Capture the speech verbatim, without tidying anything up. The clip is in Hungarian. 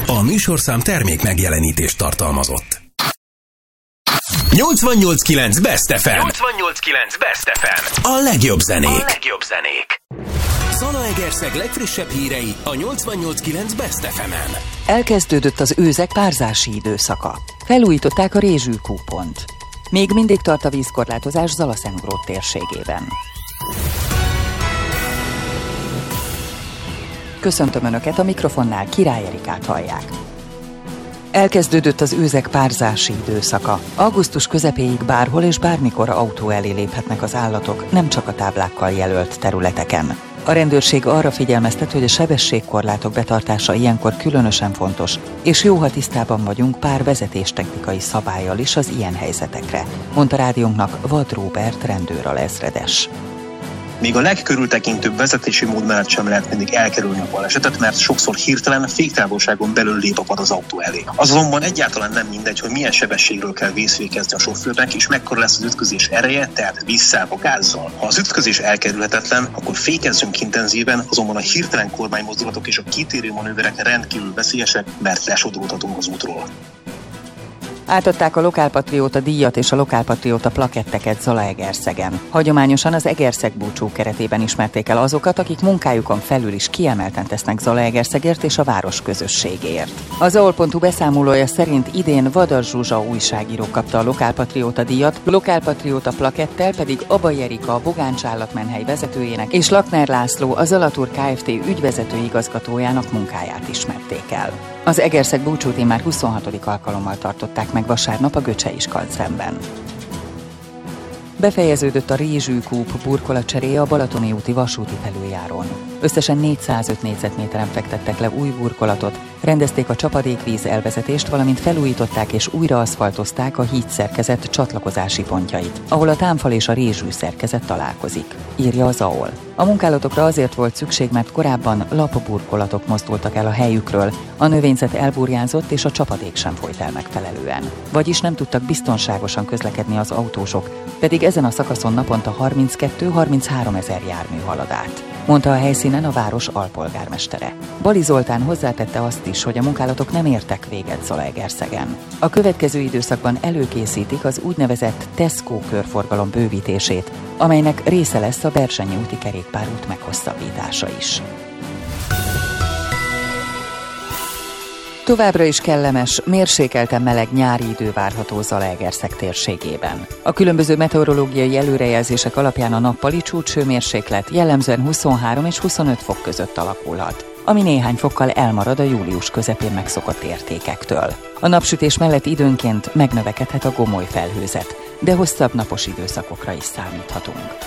A műsorszám termék megjelenítést tartalmazott. nyolcvannyolc kilenc Best ef em. nyolcvannyolc kilenc Best ef em. A legjobb zenék. A legjobb zenék. Zalaegerszeg legfrissebb hírei a nyolcvannyolc kilenc Best ef emen. Elkezdődött az őzek párzási időszaka. Felújították a Rézsű-kúpont. Még mindig tart a vízkorlátozás Zalaszentgrót térségében. Köszöntöm Önöket, a mikrofonnál Király Erikát hallják. Elkezdődött az őzek párzási időszaka. Augusztus közepéig bárhol és bármikor autó elé léphetnek az állatok, nem csak a táblákkal jelölt területeken. A rendőrség arra figyelmeztet, hogy a sebességkorlátok betartása ilyenkor különösen fontos, és jó, ha tisztában vagyunk pár vezetéstechnikai szabállyal is az ilyen helyzetekre, mondta rádiónknak Vad Róbert rendőralezredes. Még a legkörültekintőbb vezetési mód mellett sem lehet mindig elkerülni a balesetet, mert sokszor hirtelen féktávolságon belül lép a vad az autó elé. Az azonban egyáltalán nem mindegy, hogy milyen sebességről kell vészfékezni a sofőrnek, és mekkora lesz az ütközés ereje, tehát visszább a gázzal. Ha az ütközés elkerülhetetlen, akkor fékezzünk intenzíven, azonban a hirtelen kormánymozdulatok és a kitérő manőverek rendkívül veszélyesek, mert lesodródhatunk az útról. Átadták a Lokálpatrióta díjat és a Lokálpatrióta plaketteket Zalaegerszegen. Hagyományosan az Egerszeg búcsú keretében ismerték el azokat, akik munkájukon felül is kiemelten tesznek Zalaegerszegért és a város közösségéért. Az á o el pont hu beszámolója szerint idén Vadas Zsuzsa újságíró kapta a Lokálpatrióta díjat, Lokálpatrióta plakettel pedig Abai Erika, a Bogáncs állatmenhely vezetőjének és Lakner László, a Zalatur Kft. Ügyvezető igazgatójának munkáját ismerték el. Az Egerszeg búcsút már huszonhatodik alkalommal tartották meg vasárnap a Göcsei-Skanzenben. Befejeződött a Rézsű-kúp burkolatcseréje a Balatoni úti vasúti felüljárón. Összesen négyszázöt négyzetméteren fektettek le új burkolatot, rendezték a csapadékvíz elvezetést, valamint felújították és újra aszfaltozták a hídszerkezet csatlakozási pontjait, ahol a támfal és a rézsű szerkezet találkozik, írja az á o el. A munkálatokra azért volt szükség, mert korábban lapburkolatok mozdultak el a helyükről, a növényzet elburjánzott és a csapadék sem folyt el megfelelően. Vagyis nem tudtak biztonságosan közlekedni az autósok, pedig ezen a szakaszon naponta harminckettő-harminchárom ezer jármű halad át, mondta a helyszínen a város alpolgármestere. Bali Zoltán hozzátette azt is, hogy a munkálatok nem értek véget Zalaegerszegen. A következő időszakban előkészítik az úgynevezett Tesco körforgalom bővítését, amelynek része lesz a Berzsenyi úti kerékpárút meghosszabbítása is. Továbbra is kellemes, mérsékelten meleg nyári idő várható Zalaegerszeg térségében. A különböző meteorológiai előrejelzések alapján a nappali csúcshőmérséklet jellemzően huszonhárom és huszonöt fok között alakulhat, ami néhány fokkal elmarad a július közepén megszokott értékektől. A napsütés mellett időnként megnövekedhet a gomoly felhőzet, de hosszabb napos időszakokra is számíthatunk.